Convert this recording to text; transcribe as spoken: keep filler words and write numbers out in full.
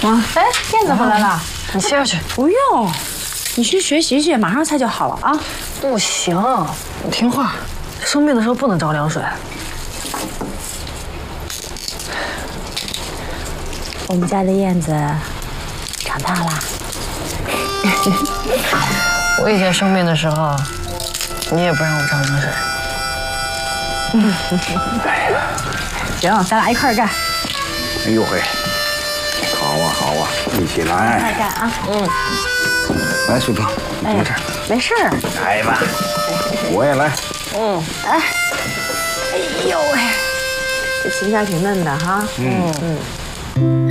啊，哎，燕子回来了， 你歇下去。 不用，你去学习去，马上菜就好了啊。 不行，我听话，生病的时候不能着凉水。 我们家的燕子长大啦。 我以前生病的时候，你也不让我着凉水。 嗯，行，咱俩一块儿干。 哎呦嘿，好啊好啊，一起来。 一块干啊。嗯。 来，水芳，没事。 没事。 来吧，我也来。 嗯，来。哎呦喂，这芹菜挺嫩的哈。嗯嗯。